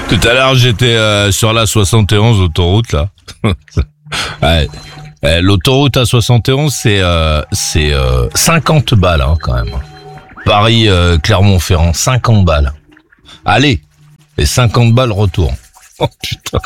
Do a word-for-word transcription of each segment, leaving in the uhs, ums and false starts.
Tout à l'heure, j'étais euh, sur la soixante et onze autoroute, là. Ouais. Euh, L'autoroute A soixante et onze, c'est euh, c'est euh, cinquante balles, hein, quand même. Paris, euh, Clermont-Ferrand, cinquante balles. Allez, et cinquante balles retour. Oh putain.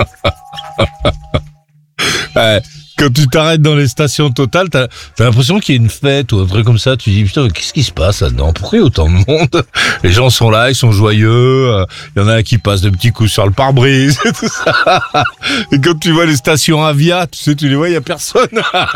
Ouais. Quand tu t'arrêtes dans les stations Total, t'as, t'as l'impression qu'il y a une fête ou un truc comme ça. Tu dis, putain, qu'est-ce qui se passe là-dedans? Pourquoi il y a autant de monde? Les gens sont là, ils sont joyeux. Il y en a qui passent de petits coups sur le pare-brise et tout ça. Et quand tu vois les stations Avia, tu sais, tu les vois, il y a personne.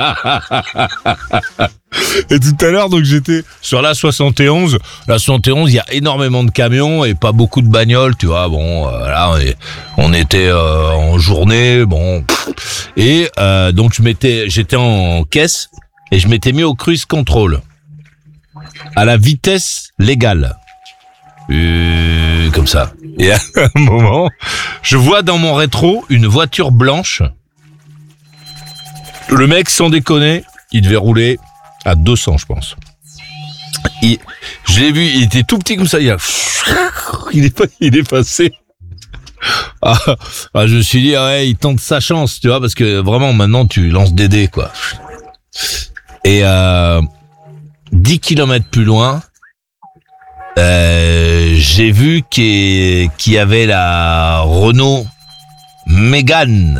Et tout à l'heure, donc j'étais sur la soixante et onze. La soixante et onze, il y a énormément de camions et pas beaucoup de bagnoles, tu vois. Bon, euh, là, on, est, on était euh, en journée, bon. Et euh, donc je m'étais, j'étais en caisse et je m'étais mis au cruise control à la vitesse légale, euh, comme ça. Et à un moment, je vois dans mon rétro une voiture blanche. Le mec, sans déconner, il devait rouler à deux cents, je pense. Il, je l'ai vu, il était tout petit comme ça. Il a, il est, il est passé. Ah, ah, je me suis dit, ouais, il tente sa chance, tu vois, parce que vraiment, maintenant, tu lances des dés, quoi. Et euh, dix kilomètres plus loin, euh, j'ai vu qu'il, qu'il y avait la Renault Mégane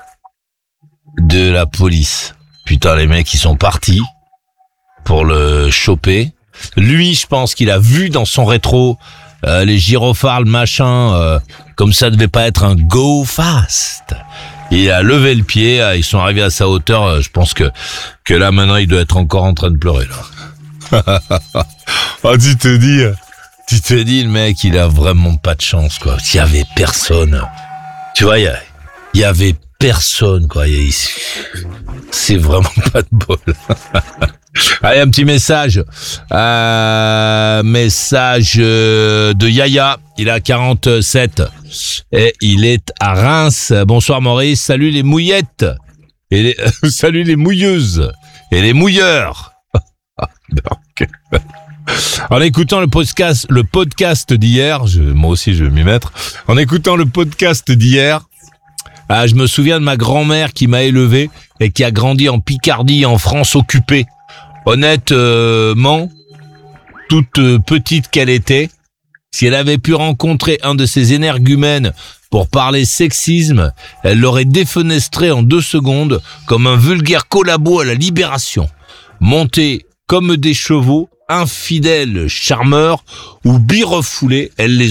de la police. Putain, les mecs, ils sont partis pour le choper. Lui, je pense qu'il a vu dans son rétro euh, les gyrophares, le machin, euh, comme ça devait pas être un go fast. Il a levé le pied, euh, ils sont arrivés à sa hauteur. Euh, je pense que que là maintenant, il doit être encore en train de pleurer là. Oh, tu te dis, tu te dis, le mec, il a vraiment pas de chance, quoi. Il y avait personne. Tu vois, il y, a, il y avait personne, quoi. Il y a, c'est vraiment pas de bol. Allez, un petit message. Euh, message de Yaya. Il a quarante-sept et il est à Reims. Bonsoir Maurice. Salut les mouillettes. Et les, euh, salut les mouilleuses. Et les mouilleurs. Donc, en écoutant le podcast, le podcast d'hier, je, moi aussi je vais m'y mettre. En écoutant le podcast d'hier, ah, je me souviens de ma grand-mère qui m'a élevé et qui a grandi en Picardie, en France occupée. Honnêtement, toute petite qu'elle était, si elle avait pu rencontrer un de ces énergumènes pour parler sexisme, elle l'aurait défenestré en deux secondes comme un vulgaire collabo à la Libération. Montés comme des chevaux, infidèles charmeurs ou birefoulés, elle les